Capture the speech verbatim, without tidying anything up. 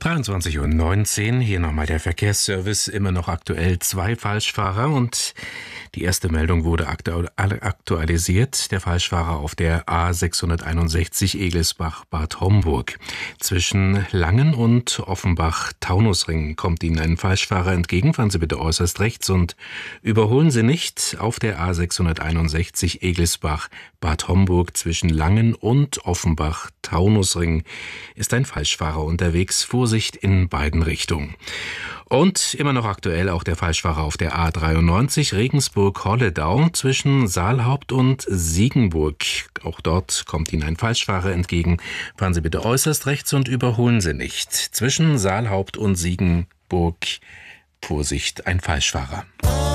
dreiundzwanzig Uhr neunzehn, hier nochmal der Verkehrsservice, immer noch aktuell zwei Falschfahrer und die erste Meldung wurde aktu aktualisiert. Der Falschfahrer auf der A sechshunderteinundsechzig Egelsbach-Bad Homburg. Zwischen Langen und Offenbach-Taunusring kommt Ihnen ein Falschfahrer entgegen. Fahren Sie bitte äußerst rechts und überholen Sie nicht. Auf der A sechshunderteinundsechzig Egelsbach-Bad Homburg zwischen Langen und Offenbach-Taunusring ist ein Falschfahrer unterwegs. Vorsicht in beiden Richtungen. Und immer noch aktuell auch der Falschfahrer auf der A dreiundneunzig Regensburg-Holledau zwischen Saalhaupt und Siegenburg. Auch dort kommt Ihnen ein Falschfahrer entgegen. Fahren Sie bitte äußerst rechts und überholen Sie nicht. Zwischen Saalhaupt und Siegenburg Vorsicht, ein Falschfahrer.